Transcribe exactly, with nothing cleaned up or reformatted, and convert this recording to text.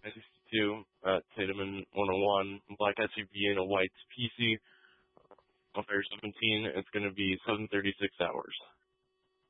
nine sixty-two at Tatum one oh one. Black S U V and a white P C on Fire seventeen. It's going to be seven thirty-six hours.